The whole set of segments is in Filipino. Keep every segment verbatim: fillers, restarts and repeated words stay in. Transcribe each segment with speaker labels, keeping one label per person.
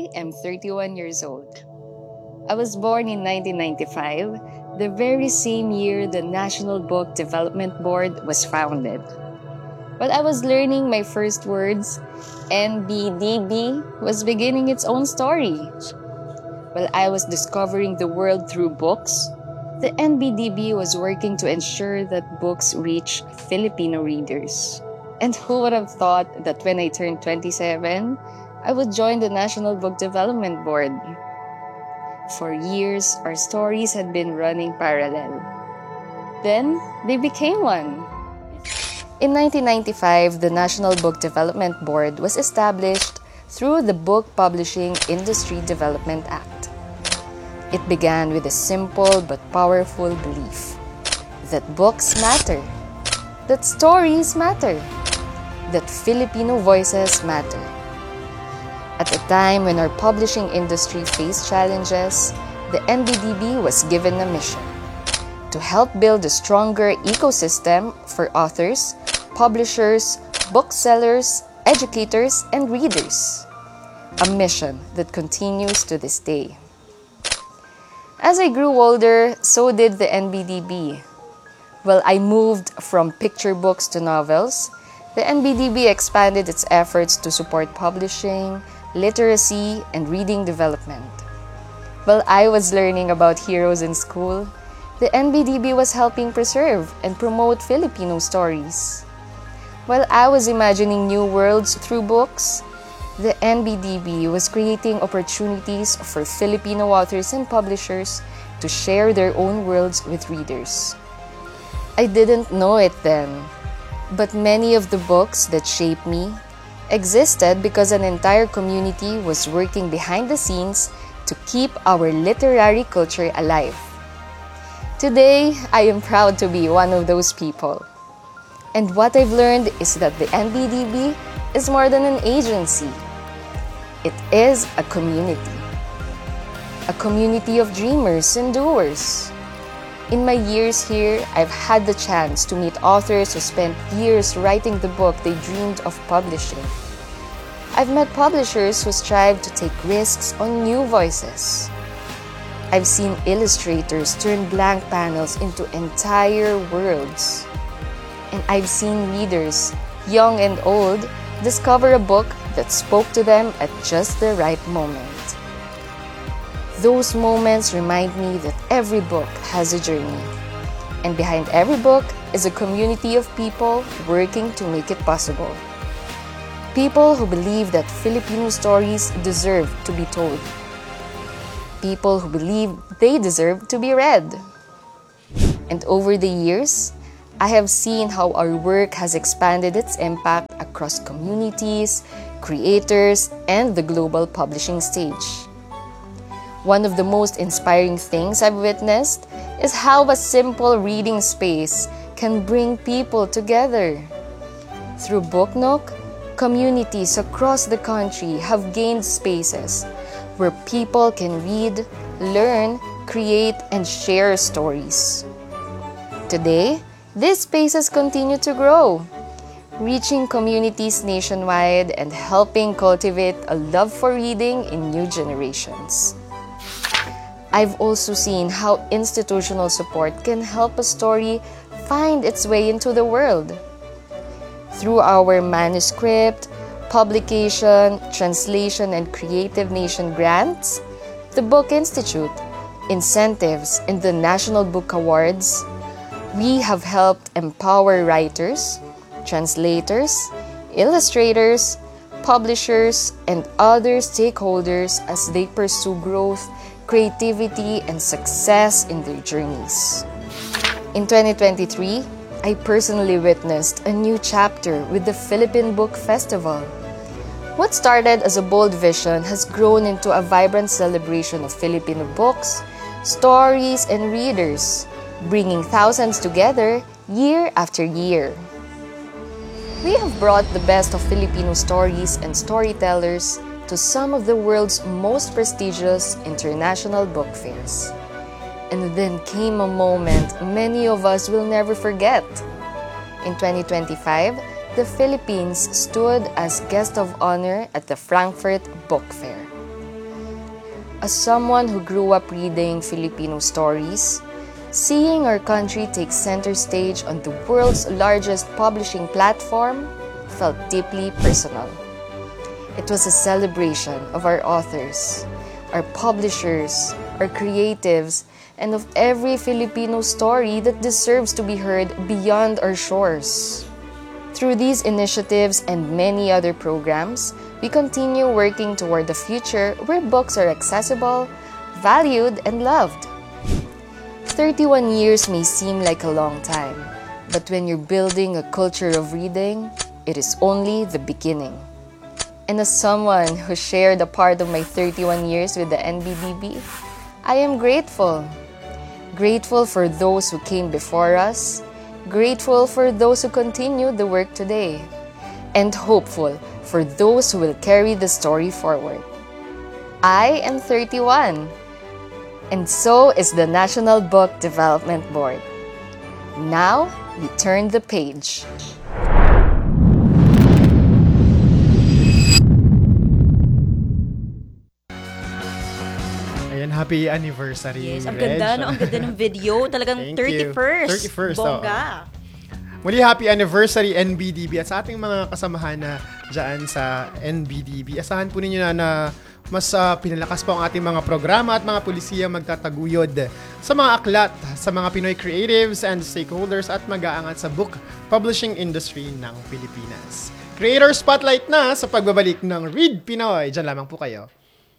Speaker 1: I am thirty-one years old. I was born in nineteen ninety-five, the very same year the National Book Development Board was founded. While I was learning my first words, N B D B was beginning its own story. While I was discovering the world through books, the N B D B was working to ensure that books reach Filipino readers. And who would have thought that when I turned twenty-seven, I would join the National Book Development Board? For years, our stories had been running parallel. Then, they became one. In nineteen ninety-five, the National Book Development Board was established through the Book Publishing Industry Development Act. It began with a simple but powerful belief that books matter, that stories matter, that Filipino voices matter. At a time when our publishing industry faced challenges, the N B D B was given a mission to help build a stronger ecosystem for authors, publishers, booksellers, educators, and readers. A mission that continues to this day. As I grew older, so did the N B D B. While I moved from picture books to novels, the N B D B expanded its efforts to support publishing, literacy, and reading development. While I was learning about heroes in school, the N B D B was helping preserve and promote Filipino stories. While I was imagining new worlds through books, the N B D B was creating opportunities for Filipino authors and publishers to share their own worlds with readers. I didn't know it then, but many of the books that shaped me existed because an entire community was working behind the scenes to keep our literary culture alive. Today, I am proud to be one of those people. And what I've learned is that the N B D B is more than an agency. It is a community. A community of dreamers and doers. In my years here, I've had the chance to meet authors who spent years writing the book they dreamed of publishing. I've met publishers who strive to take risks on new voices. I've seen illustrators turn blank panels into entire worlds. And I've seen readers, young and old, discover a book that spoke to them at just the right moment. Those moments remind me that every book has a journey. And behind every book is a community of people working to make it possible. People who believe that Filipino stories deserve to be told. People who believe they deserve to be read. And over the years, I have seen how our work has expanded its impact across communities, creators, and the global publishing stage. One of the most inspiring things I've witnessed is how a simple reading space can bring people together. Through Book Nook, communities across the country have gained spaces where people can read, learn, create, and share stories. Today, these spaces continue to grow, reaching communities nationwide and helping cultivate a love for reading in new generations. I've also seen how institutional support can help a story find its way into the world. Through our manuscript, publication, translation, and Creative Nation grants, the Book Institute, incentives, and the National Book Awards, we have helped empower writers, translators, illustrators, publishers, and other stakeholders as they pursue growth, creativity, and success in their journeys. In twenty twenty-three, I personally witnessed a new chapter with the Philippine Book Festival. What started as a bold vision has grown into a vibrant celebration of Filipino books, stories, and readers, bringing thousands together year after year. We have brought the best of Filipino stories and storytellers to some of the world's most prestigious international book fairs. And then came a moment many of us will never forget. In twenty twenty-five, the Philippines stood as guest of honor at the Frankfurt Book Fair. As someone who grew up reading Filipino stories, seeing our country take center stage on the world's largest publishing platform felt deeply personal. It was a celebration of our authors, our publishers, our creatives, and of every Filipino story that deserves to be heard beyond our shores. Through these initiatives and many other programs, we continue working toward a future where books are accessible, valued, and loved. thirty-one years may seem like a long time, but when you're building a culture of reading, it is only the beginning. And as someone who shared a part of my thirty-one years with the N B D B, I am grateful. Grateful for those who came before us, grateful for those who continue the work today, and hopeful for those who will carry the story forward. I am thirty-one. And so is the National Book Development Board. Now, we turn the page.
Speaker 2: Ayan, happy anniversary.
Speaker 3: Yes, ang
Speaker 2: Reg.
Speaker 3: ganda, no? Ang ganda ng video. Talagang
Speaker 2: Thank
Speaker 3: thirty-first.
Speaker 2: you. thirty-first,
Speaker 3: Bongga.
Speaker 2: Muli, happy anniversary N B D B at sa ating mga kasamahan na dyan sa N B D B. Asahan po ninyo na, na mas uh, pinalakas pa ang ating mga programa at mga pulisiya magtataguyod sa mga aklat, sa mga Pinoy creatives and stakeholders at mag-aangat sa book publishing industry ng Pilipinas. Creator Spotlight na sa pagbabalik ng Read Pinoy. Diyan lamang po kayo.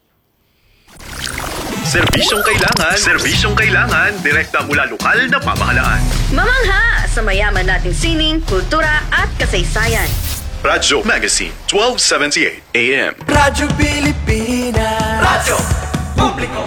Speaker 4: Serbisyong kailangan, serbisyong kailangan, direkta mula lokal na pamahalaan.
Speaker 5: Mamangha sa mayaman nating sining, kultura at kasaysayan.
Speaker 4: Radyo Magazine, twelve seventy-eight A M.
Speaker 6: Radyo Pilipinas. Radyo Publiko.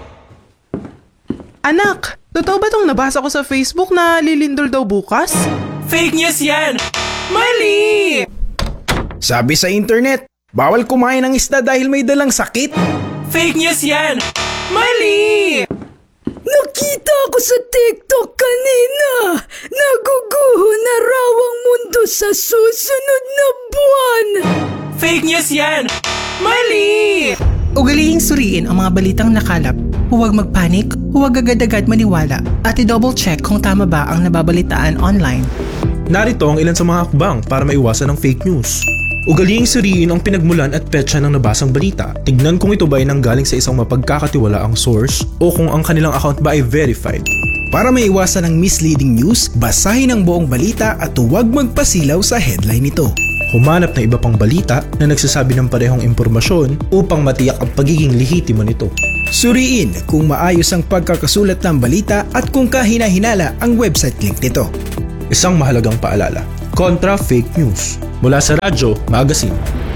Speaker 7: Anak, totoo ba tong nabasa ko sa Facebook na lilindol daw bukas?
Speaker 6: Fake news yan! Mali!
Speaker 8: Sabi sa internet, bawal kumain ng isda dahil may dalang sakit.
Speaker 6: Fake news yan! Mali!
Speaker 9: Nakita ko sa TikTok kanina. Naguguho na raw ang mundo sa susunod na buwan.
Speaker 6: Fake news yan! Mali!
Speaker 7: Ugalihing suriin ang mga balitang nakalap. Huwag magpanik, huwag agad-agad maniwala, at i-double check kung tama ba ang nababalitaan online.
Speaker 10: Narito ang ilan sa mga hakbang para maiwasan ang fake news. Ugalihing suriin ang pinagmulan at petsa ng nabasang balita. Tignan kung ito ba ay nanggaling sa isang mapagkakatiwalaang source o kung ang kanilang account ba ay verified.
Speaker 8: Para maiwasan ang misleading news, basahin ang buong balita at huwag magpasilaw sa headline nito.
Speaker 10: Humanap ng iba pang balita na nagsasabi ng parehong impormasyon upang matiyak ang pagiging lehitimo nito.
Speaker 8: Suriin kung maayos ang pagkakasulat ng balita at kung kahina-hinala ang website link nito.
Speaker 10: Isang mahalagang paalala, kontra fake news. Mula sa Radyo Magazine.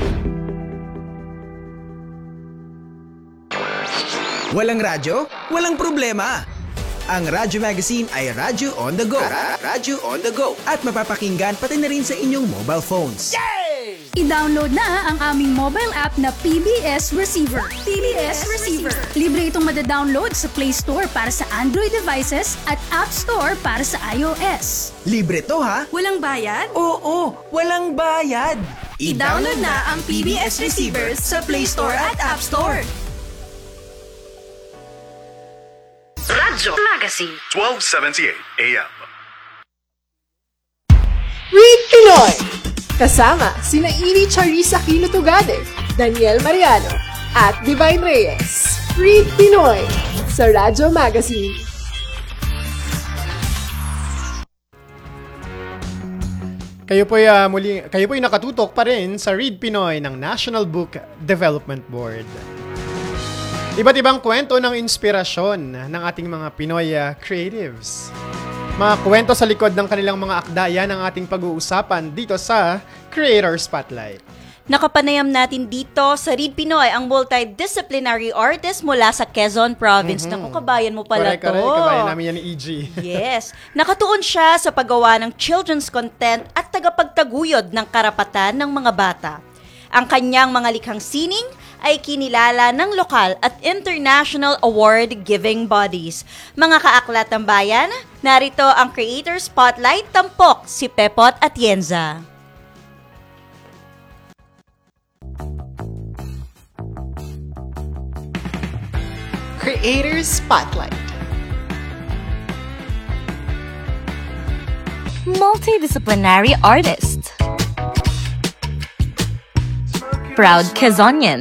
Speaker 8: Walang radyo? Walang problema! Ang Radyo Magazine ay Radyo on the go. Radyo on the go. At mapapakinggan pati na rin sa inyong mobile phones.
Speaker 9: Yay! I-download na ang aming mobile app na P B S Receiver. P B S Receiver. Libre itong madadownload sa Play Store para sa Android devices at App Store para sa iOS.
Speaker 8: Libre to ha?
Speaker 9: Walang bayad?
Speaker 6: Oo, walang bayad.
Speaker 9: I-download na ang P B S Receiver sa Play Store at App Store.
Speaker 5: Radyo Magazine,
Speaker 4: twelve seventy-eight A M.
Speaker 11: Read Pinoy! Kasama sina Iri Charissa Aquino Tugade, Daniel Mariano, at Divine Reyes. Read Pinoy sa Radyo Magazine.
Speaker 2: Kayo po'y uh, muli, kayo po'y nakatutok pa rin sa Read Pinoy ng National Book Development Board. Iba't ibang kwento ng inspirasyon ng ating mga Pinoy uh, creatives. Mga kwento sa likod ng kanilang mga akda, yan ang ating pag-uusapan dito sa Creator Spotlight.
Speaker 3: Nakapanayam natin dito sa Read Pinoy ang multidisciplinary artist mula sa Quezon Province. Mm-hmm. Naku, kabayan mo pala
Speaker 2: correct,
Speaker 3: to.
Speaker 2: Correct, kabayan namin yan ni E G.
Speaker 3: Yes. Nakatuon siya sa paggawa ng children's content at tagapagtaguyod ng karapatan ng mga bata. Ang kanyang mga likhang sining ay kinilala ng lokal at international award-giving bodies. Mga kaaklat ng bayan, narito ang Creator Spotlight, tampok si Pepot Atienza.
Speaker 11: Creators Spotlight.
Speaker 12: Multidisciplinary artist. Proud Quezonian.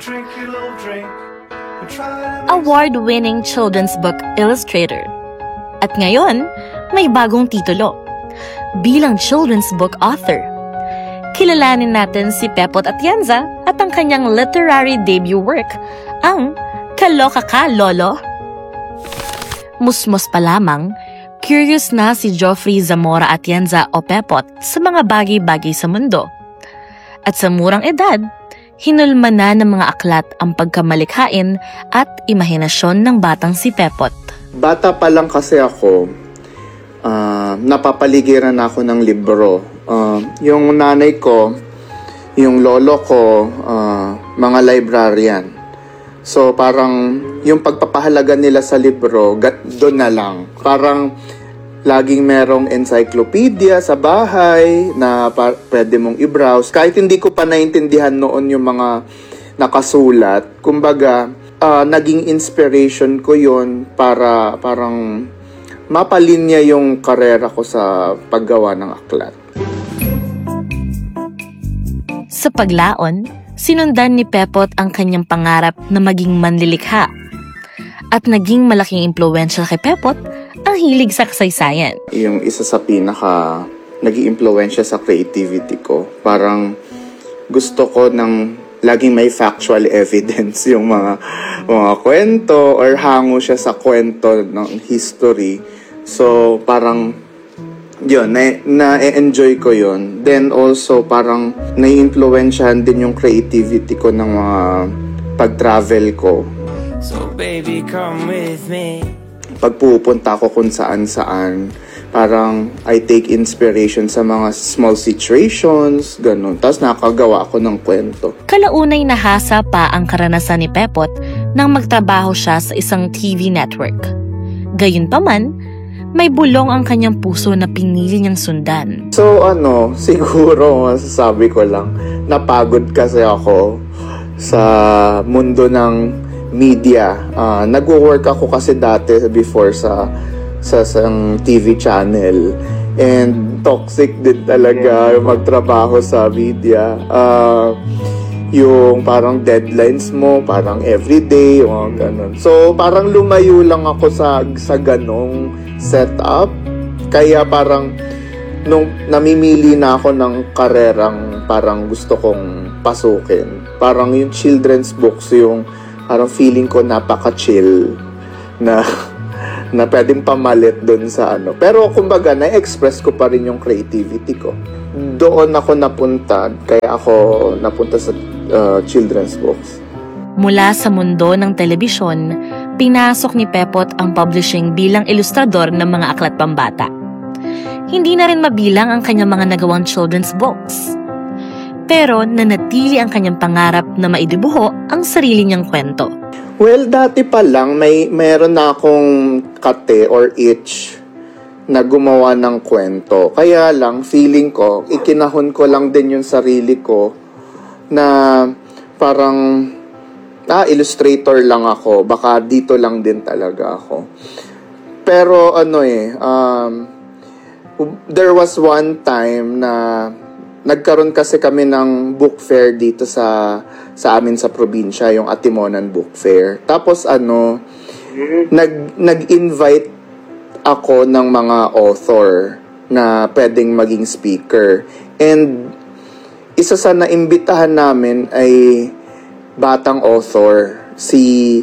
Speaker 12: Award-winning children's book illustrator. At ngayon, may bagong titulo. Bilang children's book author. Kilalanin natin si Pepot Atienza at ang kanyang literary debut work, ang Kaloka Ka, Lolo? Musmos pa lamang, curious na si Geoffrey Zamora Atienza o Pepot sa mga bagay-bagay sa mundo. At sa murang edad, hinulma na ng mga aklat ang pagkamalikhain at imahinasyon ng batang si Pepot.
Speaker 13: Bata pa lang kasi ako, uh, napapaligiran ako ng libro. Uh, yung nanay ko, yung lolo ko, uh, mga librarian. So parang yung pagpapahalaga nila sa libro, doon na lang. Parang laging merong encyclopedia sa bahay na pa- pwede mong i-browse. Kahit hindi ko pa naintindihan noon yung mga nakasulat, kumbaga, Uh, naging inspiration ko yon para parang mapalinya yung karera ko sa paggawa ng aklat.
Speaker 12: Sa paglaon, sinundan ni Pepot ang kanyang pangarap na maging manlilikha. At naging malaking impluwensya kay Pepot ang hilig sa kasaysayan.
Speaker 13: Yung isa sa pinaka naging impluwensya sa creativity ko, parang gusto ko ng laging may factual evidence yung mga mga kwento or hango siya sa kwento ng history. So, parang yun, na, na-enjoy ko yun. Then also, parang na-influensyahan din yung creativity ko ng mga pag-travel ko.
Speaker 6: So baby, come with me.
Speaker 13: Pagpupunta ko kung saan-saan, parang I take inspiration sa mga small situations, ganun. Tapos nakagawa ako ng kwento.
Speaker 12: Kalaunay nahasa pa ang karanasan ni Pepot nang magtrabaho siya sa isang T V network. Gayunpaman, may bulong ang kanyang puso na pinili niyang sundan.
Speaker 13: So ano, siguro masasabi ko lang, napagod kasi ako sa mundo ng media. Uh, nagwo-work ako kasi dati before sa sa isang T V channel, and toxic din talaga magtrabaho sa media. Uh, yung parang deadlines mo, parang everyday, o ganun. So, parang lumayo lang ako sa, sa ganong setup. Kaya parang, nung namimili na ako ng karerang parang gusto kong pasukin, parang yung children's books, yung parang feeling ko napaka-chill na na pwedeng pamalit doon sa ano. Pero kumbaga, na-express ko pa rin yung creativity ko. Doon ako napunta, kaya ako napunta sa uh, children's books.
Speaker 12: Mula sa mundo ng telebisyon, pinasok ni Pepot ang publishing bilang ilustrador ng mga aklat pambata. Hindi na rin mabilang ang kanyang mga nagawang children's books. Pero nanatili ang kanyang pangarap na maidibuho ang sarili niyang kwento.
Speaker 13: Well, dati pa lang, may meron na akong kate or itch na gumawa ng kwento. Kaya lang, feeling ko, ikinahon ko lang din yung sarili ko na parang, ah, illustrator lang ako. Baka dito lang din talaga ako. Pero ano eh, um, there was one time na nagkaroon kasi kami ng book fair dito sa sa amin sa probinsya, yung Atimonan Book Fair. Tapos ano, nag nag-invite ako ng mga author na pwedeng maging speaker. And isa sa naimbitahan namin ay batang author, si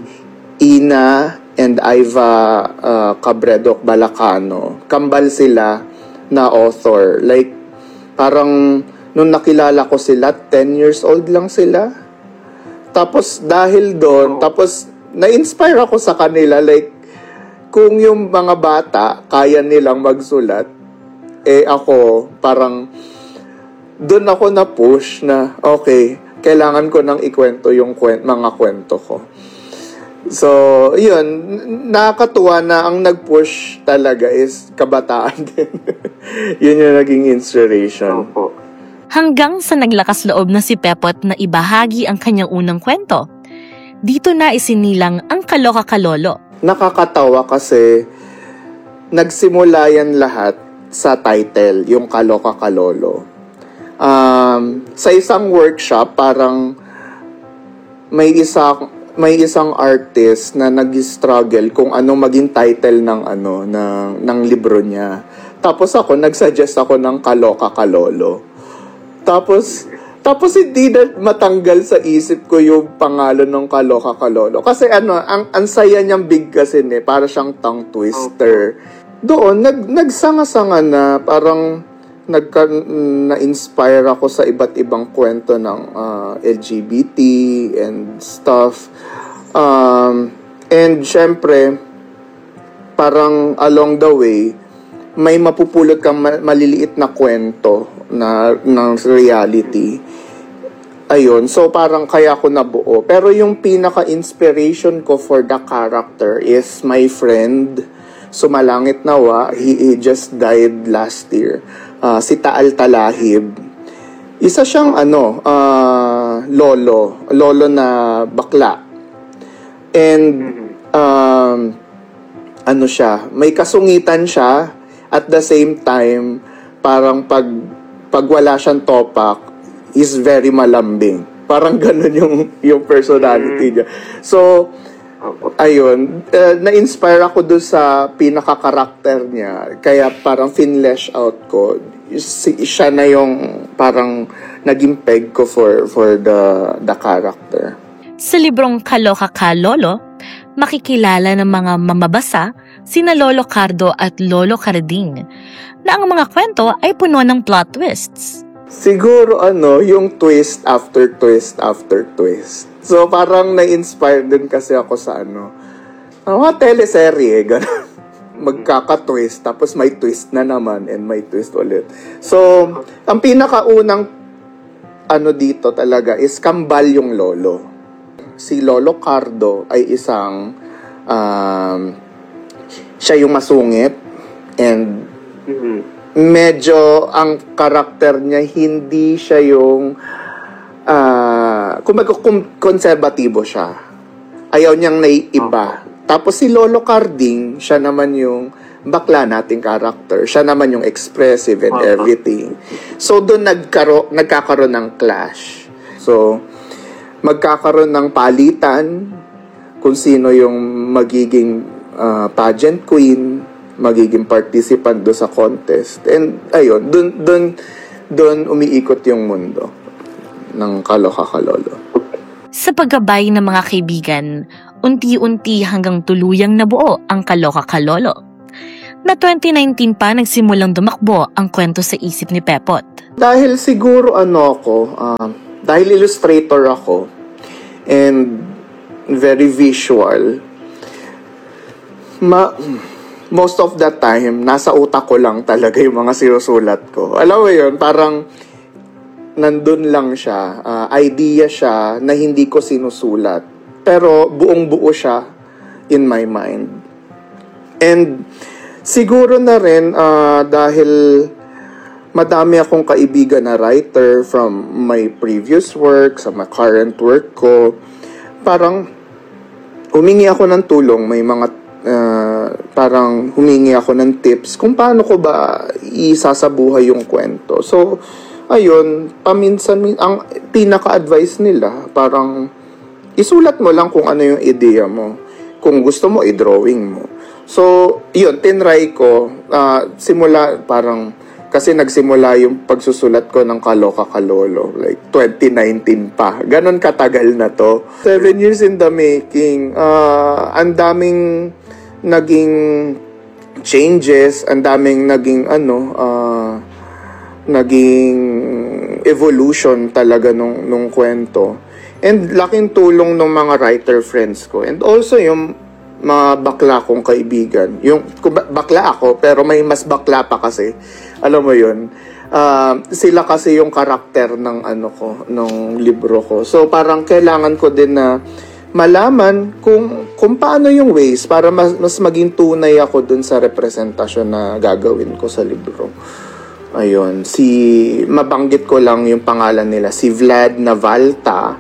Speaker 13: Ina and Iva uh, Cabredo Balacano. Kambal sila na author. Like, parang nung nakilala ko sila, ten years old lang sila. Tapos dahil doon, tapos na-inspire ako sa kanila, like, kung yung mga bata kaya nilang magsulat, eh ako, parang, doon ako na-push na, okay, kailangan ko nang ikwento yung kwent, mga kwento ko. So, yun, nakakatuwa na ang nag-push talaga is kabataan din. Yun yung naging inspiration.
Speaker 12: Hanggang sa naglakas loob na si Pepot na ibahagi ang kanyang unang kwento. Dito na isinilang ang Kaloka Kalolo.
Speaker 13: Nakakatawa kasi nagsimula yan lahat sa title, yung Kaloka Kalolo. Um, sa isang workshop, parang may isang may isang artist na nag-struggle kung ano maging title ng ano ng ng libro niya. Tapos ako nag-suggest ako ng Kaloka Kalolo. Tapos tapos hindi na matanggal sa isip ko yung pangalan ng Kaloka Kalolo. Kasi ano, ang, ang saya niyang big kasi eh, para siyang tongue twister. Doon, nag, nagsanga-sanga na, parang nagka, na-inspire ako sa iba't ibang kwento ng uh, L G B T and stuff. Um, and syempre, parang along the way, may mapupulot kang maliliit na kwento na ng reality. Ayun, so parang kaya ako nabuo. Pero yung pinaka-inspiration ko for the character is my friend, sumalangit nawa, he, he just died last year. Uh, si Taal Talahib. Isa siyang ano, uh, lolo, lolo na bakla. And um, ano siya, may kasungitan siya, at the same time, parang pag pag wala siyang topak, is very malambing. Parang ganun yung, yung personality niya. So, ayun, uh, na-inspire ako doon sa pinaka-karakter niya. Kaya parang finlesh out ko. Si, siya na yung parang naging peg ko for, for the, the character.
Speaker 12: Sa librong Kaloka Kalolo, makikilala ng mga mamabasa sina Lolo Cardo at Lolo Carding, na ang mga kwento ay puno ng plot twists.
Speaker 13: Siguro ano, yung twist after twist after twist. So parang na-inspire din kasi ako sa ano, mga teleserye, gano'n. Magkaka-twist, tapos may twist na naman and may twist ulit. So, ang pinakaunang ano dito talaga is kambal yung lolo. Si Lolo Cardo ay isang um, siya yung masungit and mm-hmm. medyo ang karakter niya hindi siya yung uh, kumbaga konserbatibo siya. Ayaw niyang naiiba. Tapos si Lolo Carding, siya naman yung bakla nating karakter. Siya naman yung expressive and everything. So doon nagkaro nagkakaroon ng clash. So magkakaroon ng palitan kung sino yung magiging uh, pageant queen, magiging participant do sa contest. And ayun, dun, dun, dun umiikot yung mundo ng Kaloka Kalolo.
Speaker 12: Sa paggabay ng mga kaibigan, unti-unti hanggang tuluyang nabuo ang Kaloka Kalolo. Na twenty nineteen pa nagsimulang dumakbo ang kwento sa isip ni Pepot.
Speaker 13: Dahil siguro ano ako, uh, dahil illustrator ako and very visual, ma most of the time, nasa utak ko lang talaga yung mga sinusulat ko. Alam mo yun, parang nandun lang siya. Uh, idea siya na hindi ko sinusulat. Pero buong buo siya in my mind. And siguro na rin uh, dahil madami akong kaibigan na writer from my previous work, sa my current work ko, parang humingi ako ng tulong. May mga Uh, parang humingi ako ng tips kung paano ko ba isasabuhay yung kwento. So, ayun, paminsan, ang pinaka-advice nila, parang isulat mo lang kung ano yung ideya mo. Kung gusto mo, i-drawing mo. So, yun, tinry ko. Uh, simula, parang, kasi nagsimula yung pagsusulat ko ng Kaloka Kalolo, like twenty nineteen pa. Ganon katagal na to. Seven years in the making. Uh, ang daming naging changes, ang daming naging ano, uh, naging evolution talaga nung, nung kwento. And laking tulong ng mga writer friends ko. And also yung mga bakla kong kaibigan. Yung bakla ako, pero may mas bakla pa kasi. Alam mo yun. Uh, sila kasi yung karakter ng ano ko, ng libro ko. So parang kailangan ko din na malaman kung kung paano yung ways para mas, mas maging tunay ako dun sa representasyon na gagawin ko sa libro. Ayun, si mabanggit ko lang yung pangalan nila, si Vlad Navalta.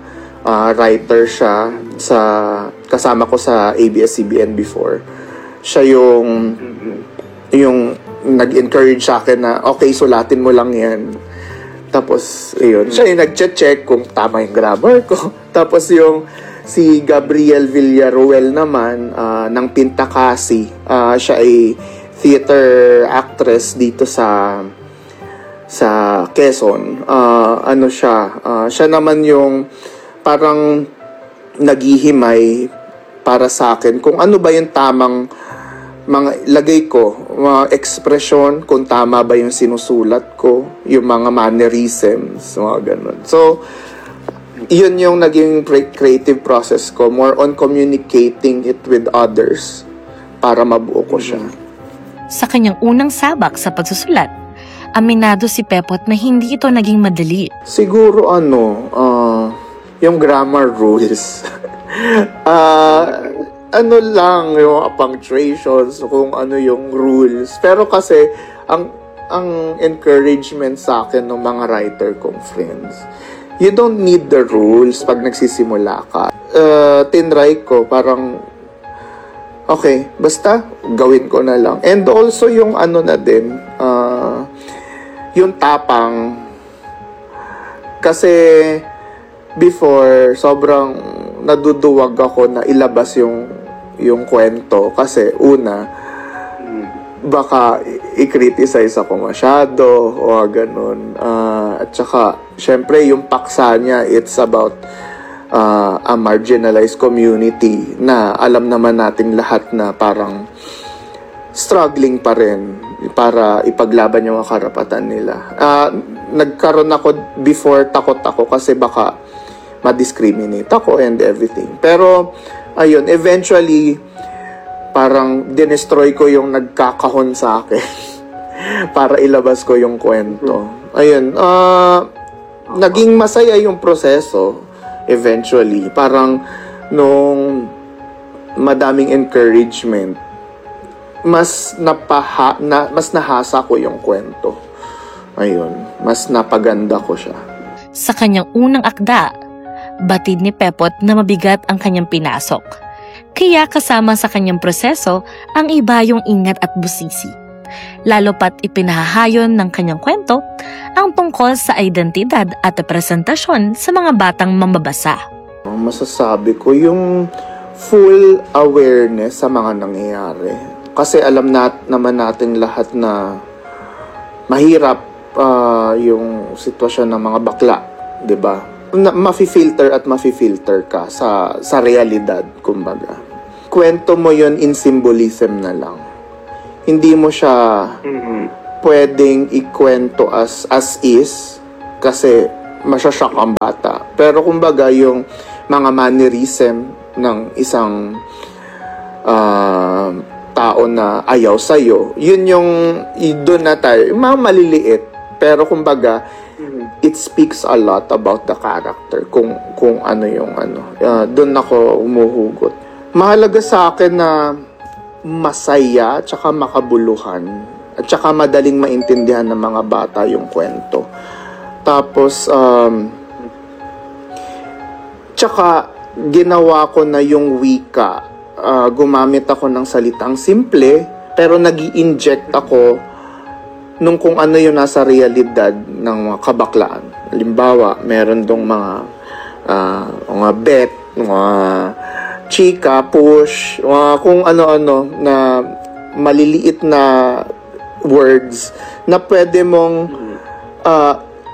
Speaker 13: uh, writer siya sa kasama ko sa A B S C B N before. Siya yung yung nag-encourage sa akin na okay, sulatin mo lang yan. Tapos ayun, siya yung nag-check kung tama yung grammar ko. Tapos yung si Gabriel Villaruel naman uh, ng Pintakasi, uh, siya ay theater actress dito sa sa Quezon. Uh, ano siya, uh, siya naman yung parang naghihimay para sa akin kung ano ba yung tamang mga lagay ko, mga ekspresyon, kung tama ba yung sinusulat ko, yung mga mannerisms, mga ganun. So, yun yung naging creative process ko, more on communicating it with others para mabuo ko siya.
Speaker 12: Sa kanyang unang sabak sa pagsusulat, aminado si Pepot na hindi ito naging madali.
Speaker 13: Siguro ano, uh, yung grammar rules. uh, ano lang yung punctuations, kung ano yung rules. Pero kasi, ang ang encouragement sa akin ng mga writer kong friends, you don't need the rules pag nagsisimula ka. Uh, tinry ko, parang, okay, basta gawin ko na lang. And also yung ano na din, uh, yung tapang. Kasi, before, sobrang naduduwag ako na ilabas yung yung kwento kasi una baka i-criticize ako masyado o ganun, uh, at saka syempre yung paksa niya, it's about uh, a marginalized community na alam naman nating lahat na parang struggling pa rin para ipaglaban yung mga karapatan nila. Uh, nagkaroon ako before, takot ako kasi baka ma-discriminate ako and everything. Pero, ayun, eventually, parang dinestroy ko yung nagkakahon sa akin para ilabas ko yung kwento. Ayun, uh, naging masaya yung proseso eventually. Parang nung madaming encouragement, mas napaha, na, mas nahasa ko yung kwento. Ayun, mas napaganda ko siya.
Speaker 12: Sa kanyang unang akda, batid ni Pepot na mabigat ang kanyang pinasok. Kaya kasama sa kanyang proseso ang iba yung ingat at busisi. Lalo pat ipinahahayon ng kanyang kwento ang tungkol sa identidad at presentasyon sa mga batang mambabasa.
Speaker 13: Masasabi ko yung full awareness sa mga nangyayari. Kasi alam nat naman natin lahat na mahirap uh, yung sitwasyon ng mga bakla, 'di ba? Na, mafi-filter at mafi-filter ka sa sa realidad, kumbaga. Kwento mo yon in symbolism na lang. Hindi mo siya mm-hmm. pwedeng ikwento as as is kasi masyashock ang bata. Pero kumbaga yung mga mannerism ng isang uh, tao na ayaw sa'yo, yun yung doon na tayo, yung mga maliliit. Pero kumbaga, it speaks a lot about the character, kung kung ano yung ano. Uh, doon ako umuhugot. Mahalaga sa akin na masaya, tsaka makabuluhan, at tsaka madaling maintindihan ng mga bata yung kwento. Tapos, um, tsaka ginawa ko na yung wika. Uh, gumamit ako ng salitang simple, pero nag-i-inject ako nung kung ano yung nasa realidad ng mga kabaklaan. Halimbawa, meron dong mga uh, mga bet, mga chika, push, mga kung ano-ano na maliliit na words na pwede mong uh,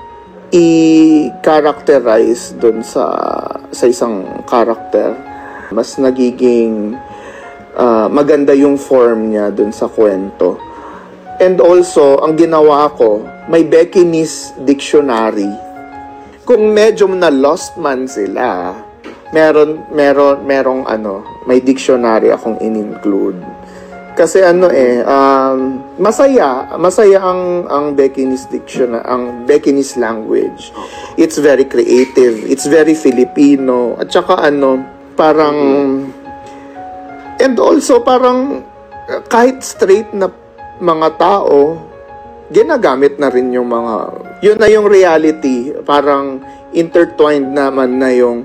Speaker 13: i-characterize dun sa sa isang character. Mas nagiging uh, maganda yung form niya dun sa kwento. And also, ang ginawa ko, may Beckinese dictionary. Kung medyo na lost man sila, meron, meron, merong ano, may dictionary akong in-include. Kasi ano eh, um, masaya, masaya ang, ang Beckinese dictionary, ang Beckinese language. It's very creative, it's very Filipino, at saka ano, parang, and also parang, kahit straight na mga tao, ginagamit na rin yung mga, yun na yung reality, parang intertwined naman na yung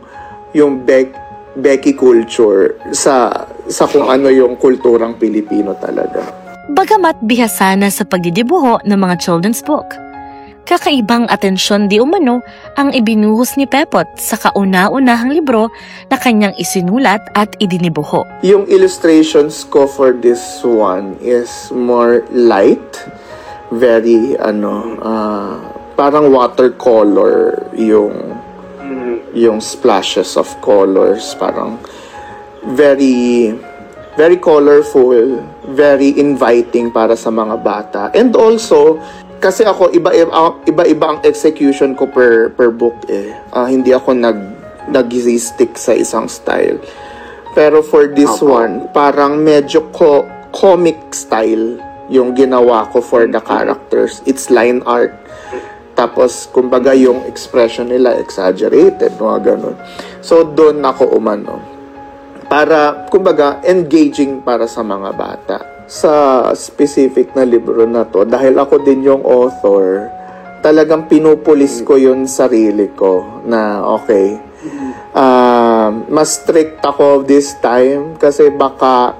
Speaker 13: yung Beck, Becky culture sa sa kung ano yung kulturang Pilipino talaga.
Speaker 12: Bagamat bihasa na sa pagdidibuho ng mga children's book, kakaibang atensyon di umano ang ibinuhos ni Pepot sa kauna-unahang libro na kanyang isinulat at idinibuho.
Speaker 13: Yung illustrations ko for this one is more light, very ano, uh, parang watercolor yung yung splashes of colors, parang very very colorful, very inviting para sa mga bata. And also, kasi ako iba-iba iba-iba ang execution ko per per book eh. Uh, hindi ako nag nag-stick sa isang style. Pero for this okay. one, parang medyo co- comic style yung ginawa ko for the characters. It's line art. Tapos kumbaga yung expression nila exaggerated, mga ganun. So doon ako umano. Para kumbaga engaging para sa mga bata. Sa specific na libro na to, dahil ako din yung author, talagang pinupulis ko yung sarili ko na okay, uh, mas strict ako this time kasi baka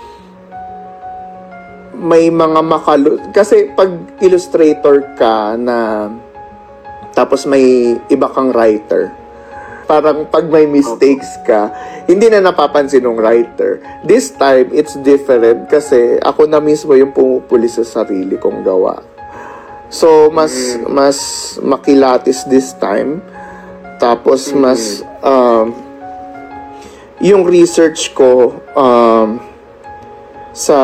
Speaker 13: may mga makalu... Kasi pag illustrator ka na tapos may iba kang writer, parang pag may mistakes ka, hindi na napapansin ng writer. This time, it's different kasi ako na mismo yung pumupuli sa sarili kong gawa. So, mas mas makilatis this time. Tapos, mas um, yung research ko um, sa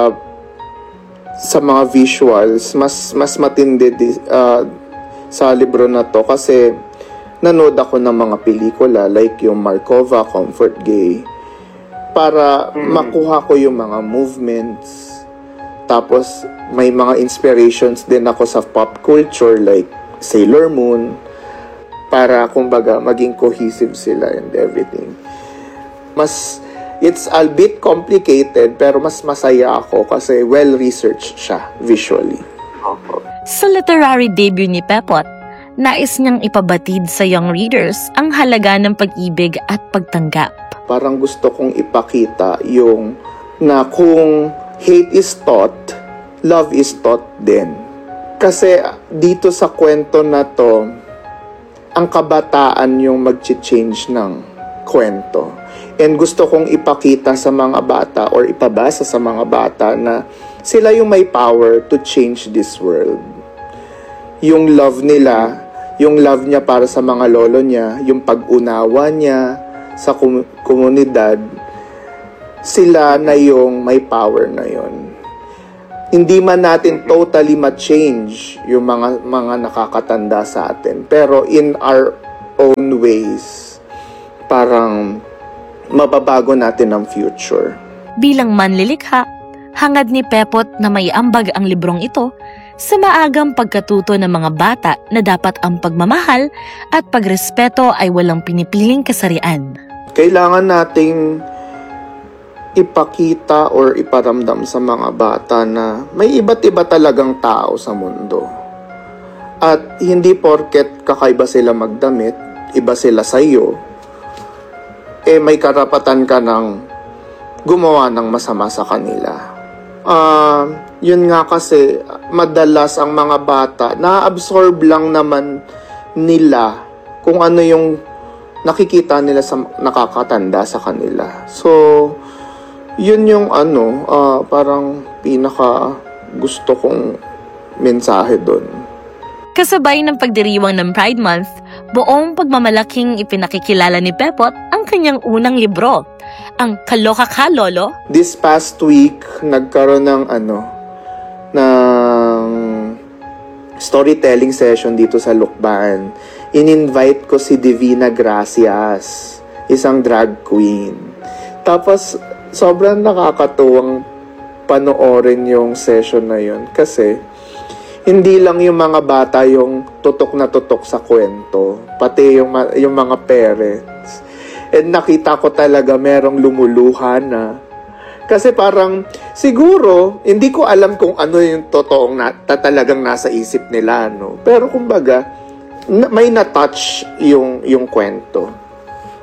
Speaker 13: sa mga visuals, mas mas matindi uh, sa libro na to kasi nanood ako ng mga pelikula like yung Markova, Comfort Gay para mm-hmm. makuha ko yung mga movements. Tapos may mga inspirations din ako sa pop culture like Sailor Moon para kumbaga maging cohesive sila and everything. Mas it's a bit complicated pero mas masaya ako kasi well-researched siya visually.
Speaker 12: Sa literary debut ni Pepot, nais niyang ipabatid sa young readers ang halaga ng pag-ibig at pagtanggap.
Speaker 13: Parang gusto kong ipakita yung na kung hate is taught, love is taught din. Kasi dito sa kwento na to, ang kabataan yung mag-change ng kwento. And gusto kong ipakita sa mga bata or ipabasa sa mga bata na sila yung may power to change this world. Yung love nila, yung love niya para sa mga lolo niya, yung pag-unawa niya sa kom- komunidad, sila na yung may power na yon. Hindi man natin totally ma-change yung mga, mga nakakatanda sa atin, pero in our own ways, parang mababago natin ang future.
Speaker 12: Bilang manlilikha, hangad ni Pepot na may ambag ang librong ito sa maagang pagkatuto ng mga bata na dapat ang pagmamahal at pagrespeto ay walang pinipiling kasarian.
Speaker 13: Kailangan nating ipakita or iparamdam sa mga bata na may iba't iba talagang tao sa mundo. At hindi porket kakaiba sila magdamit, iba sila sa iyo, eh may karapatan ka ng gumawa ng masama sa kanila. Uh, yun nga kasi, madalas ang mga bata, na-absorb lang naman nila kung ano yung nakikita nila sa nakakatanda sa kanila. So, yun yung ano, uh, parang pinaka gusto kong mensahe doon.
Speaker 12: Kasabay ng pagdiriwang ng Pride Month, buong pagmamalaking ipinakikilala ni Pepot ang kanyang unang libro, ang Kaloka Ka, Lolo?
Speaker 13: This past week, nagkaroon ng ano, ng storytelling session dito sa Lukban. In-invite ko si Divina Gracias, isang drag queen. Tapos, sobrang nakakatuwang panoorin yung session na yun kasi hindi lang yung mga bata yung tutok na tutok sa kwento, pati yung, yung mga parents. And nakita ko talaga merong lumuluhan na. Kasi parang, siguro, hindi ko alam kung ano yung totoong na, talagang nasa isip nila, no? Pero kumbaga, na, may na-touch yung, yung kwento.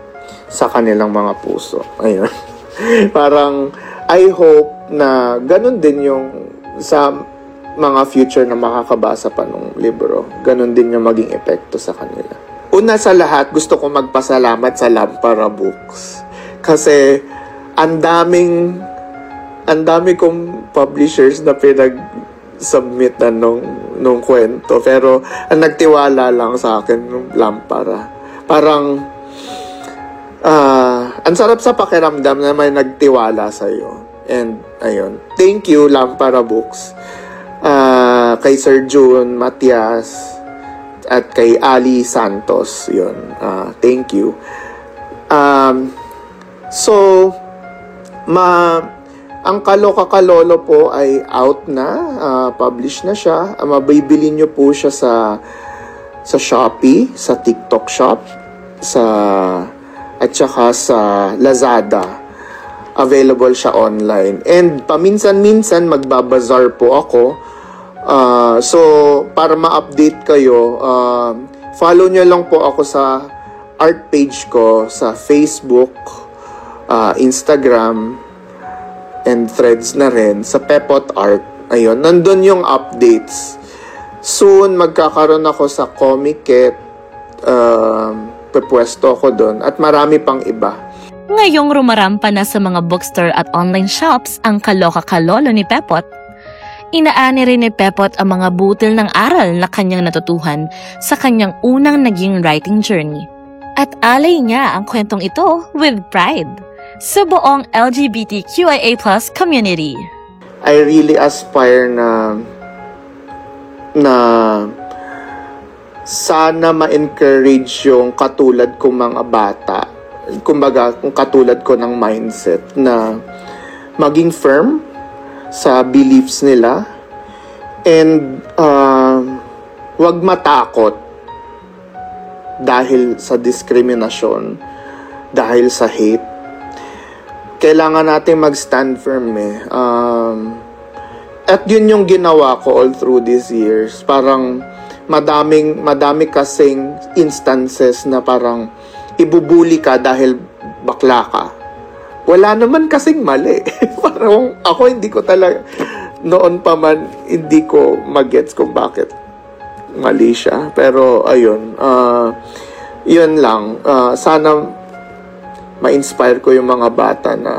Speaker 13: sa kanilang mga puso. Ayun. Parang, I hope na ganun din yung sa mga future na makakabasa pa ng libro. Ganun din yung maging epekto sa kanila. Una sa lahat, gusto ko magpasalamat sa Lampara Books. Kasi, ang daming, ang dami kong publishers na pinag-submitan nung, nung kwento. Pero, ang nagtiwala lang sa akin ng Lampara. Parang, ah, uh, ang sarap sa pakiramdam na may nagtiwala sa'yo. And, ayun. Thank you, Lampara Books. Uh, kay Sir June Matias, at kay Ali Santos, yun. Uh, thank you. Um, so, ma, ang Kaloka Kalolo po ay out na, uh, published na siya. Uh, mabibili nyo po siya sa sa Shopee, sa TikTok Shop, sa at saka sa Lazada. Available siya online. And paminsan-minsan magbabazar po ako. Uh, so, para ma-update kayo, uh, follow nyo lang po ako sa art page ko sa Facebook, uh, Instagram, and Threads na rin, sa Pepot Art. Ayun, nandun yung updates. Soon, magkakaroon ako sa Comiket, uh, pepwesto ako doon, at marami pang iba.
Speaker 12: Ngayong rumarampa na sa mga bookstore at online shops ang Kaloka Kalolo ni Pepot, inaani rin ni Pepot ang mga butil ng aral na kanyang natutuhan sa kanyang unang naging writing journey. At alay niya ang kwentong ito with pride sa buong L G B T Q I A plus community.
Speaker 13: I really aspire na na sana ma-encourage yung katulad kong mga bata, kumbaga kung katulad ko ng mindset na maging firm sa beliefs nila, and uh, wag matakot dahil sa diskriminasyon, dahil sa hate. Kailangan natin mag-stand firm eh. Um, at yun yung ginawa ko all through these years. Parang madaming, madami kasing instances na parang ibubuli ka dahil bakla ka. Wala naman kasing mali. Parang ako hindi ko talaga, noon pa man, hindi ko magets kung bakit mali siya. Pero ayun, uh, yun lang. Uh, sana ma-inspire ko yung mga bata na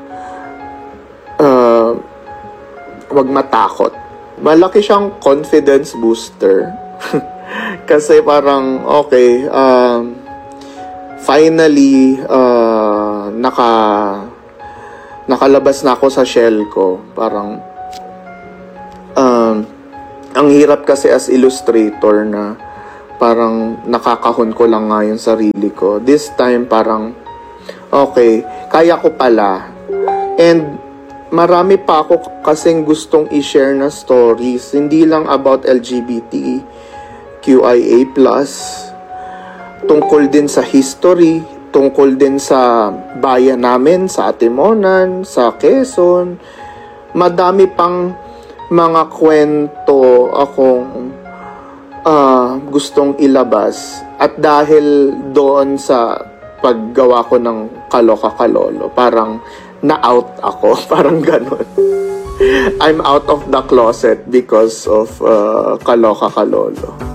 Speaker 13: uh, wag matakot. Malaki siyang confidence booster. Kasi parang, okay, um, finally, uh, naka, nakalabas na ako sa shell ko. Parang, um, ang hirap kasi as illustrator na parang nakakahon ko lang nga yung sarili ko. This time, parang, okay, kaya ko pala. And, marami pa ako kasing gustong i-share na stories. Hindi lang about L G B T Q I A plus, tungkol din sa history, tungkol din sa bayan namin, sa Atimonan, sa Quezon. Madami pang mga kwento akong uh, gustong ilabas. At dahil doon sa paggawa ko ng Kaloka Kalolo, parang na-out ako. Parang ganun. I'm out of the closet because of uh, Kaloka Kalolo.